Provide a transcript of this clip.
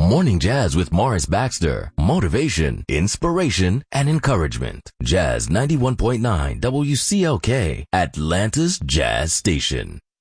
Morning Jazz with Morris Baxter. Motivation, inspiration, and encouragement. Jazz 91.9 WCLK, Atlanta's Jazz Station.